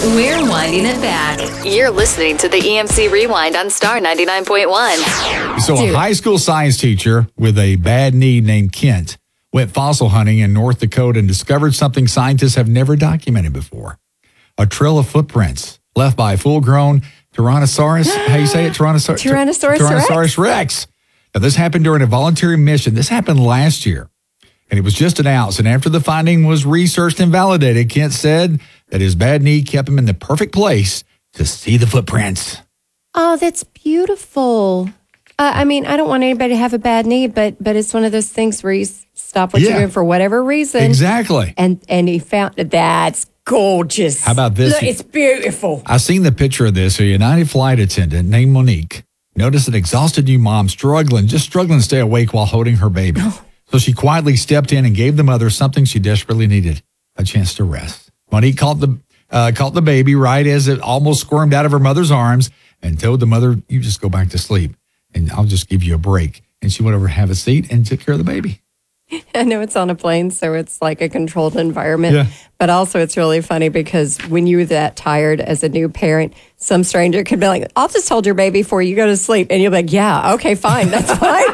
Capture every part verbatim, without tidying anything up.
We're winding it back. You're listening to the E M C Rewind on Star ninety-nine point one. So Dude. a high school science teacher with a bad knee named Kent went fossil hunting in North Dakota and discovered something scientists have never documented before. A trail of footprints left by a full-grown Tyrannosaurus, how you say it? Tyrannosaurus, Tyrannosaurus, Tyrannosaurus Rex. Rex. Now, this happened during a voluntary mission. This happened last year, and it was just announced. And after the finding was researched and validated, Kent said that his bad knee kept him in the perfect place to see the footprints. Oh, that's beautiful. Uh, I mean, I don't want anybody to have a bad knee, but but it's one of those things where you stop what yeah. you're doing for whatever reason. Exactly. And and he found that's gorgeous. How about this? Look, it's beautiful. I've seen the picture of this. A United flight attendant named Monique noticed an exhausted new mom struggling, just struggling to stay awake while holding her baby. So she quietly stepped in and gave the mother something she desperately needed, a chance to rest. Monique caught the uh, caught the baby right as it almost squirmed out of her mother's arms and told the mother, you just go back to sleep and I'll just give you a break. And she went over to have a seat and took care of the baby. I know it's on a plane, so it's like a controlled environment. Yeah. But also it's really funny because when you're that tired as a new parent, some stranger could be like, I'll just hold your baby before you go to sleep. And you'll be like, yeah, okay, fine. That's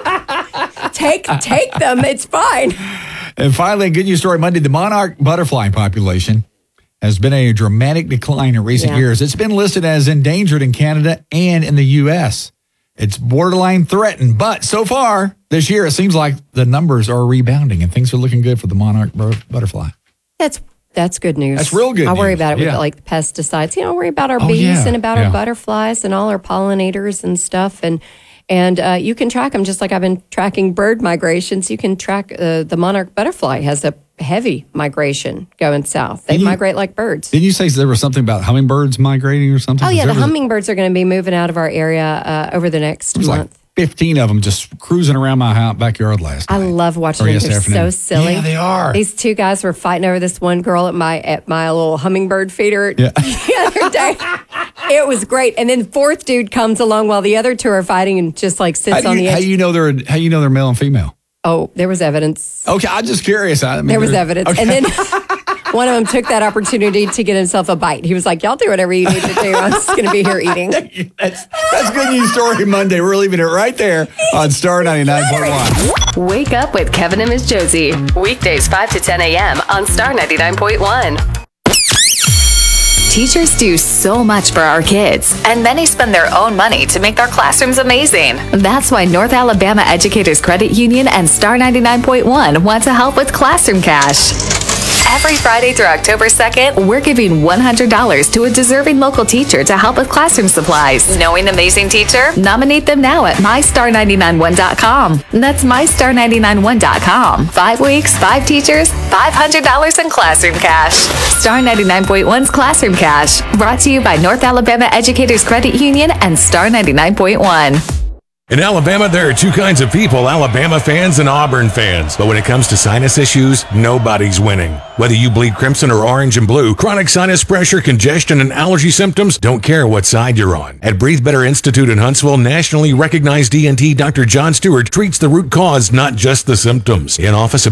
fine. take take them. It's fine. And finally, a good news story Monday. The monarch butterfly population has been a dramatic decline in recent yeah. years. It's been listed as endangered in Canada and in the U S It's borderline threatened, but so far this year, it seems like the numbers are rebounding and things are looking good for the monarch butterfly. That's that's good news. That's real good I worry news. about it with yeah. like the pesticides. You know, I worry about our oh, bees yeah. and about yeah. our butterflies and all our pollinators and stuff. And and uh, you can track them just like I've been tracking bird migrations. You can track uh, the monarch butterfly has a heavy migration going south. They you, migrate like birds. Didn't you say there was something about hummingbirds migrating or something? Oh, yeah. The was, hummingbirds are going to be moving out of our area uh, over the next month. Like fifteen of them just cruising around my house, backyard last night. I love watching them. They're so silly. Yeah, they are. These two guys were fighting over this one girl at my at my little hummingbird feeder yeah. the other day. It was great. And then the fourth dude comes along while the other two are fighting and just like sits how on you, the edge. How you know they're how you know they're male and female? Oh, there was evidence. Okay, I'm just curious. I mean, there was evidence. Okay. And then one of them took that opportunity to get himself a bite. He was like, y'all do whatever you need to do. I'm just going to be here eating. that's, that's Good News Story Monday. We're leaving it right there on Star ninety-nine point one. Wake up with Kevin and Miss Josie. Weekdays five to ten a.m. on Star ninety-nine point one. Teachers do so much for our kids, and many spend their own money to make their classrooms amazing. That's why North Alabama Educators Credit Union and Star ninety-nine point one want to help with Classroom Cash. Every Friday through October second, we're giving one hundred dollars to a deserving local teacher to help with classroom supplies. Knowing an amazing teacher? Nominate them now at my star nine nine one dot com. That's my star nine nine one dot com. Five weeks, five teachers, five hundred dollars in classroom cash. Star ninety-nine point one's Classroom Cash, brought to you by North Alabama Educators Credit Union and Star ninety-nine point one. In Alabama, there are two kinds of people, Alabama fans and Auburn fans. But when it comes to sinus issues, nobody's winning. Whether you bleed crimson or orange and blue, chronic sinus pressure, congestion, and allergy symptoms don't care what side you're on. At Breathe Better Institute in Huntsville, nationally recognized E N T Doctor John Stewart treats the root cause, not just the symptoms. In office